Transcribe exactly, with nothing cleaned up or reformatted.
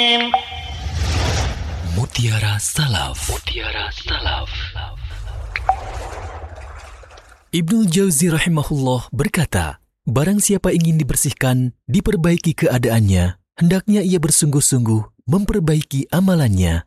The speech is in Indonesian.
Mutiara Salaf. Mutiara Salaf. Ibnu Jauzi rahimahullah berkata, barang siapa ingin dibersihkan, diperbaiki keadaannya, hendaknya ia bersungguh-sungguh memperbaiki amalannya.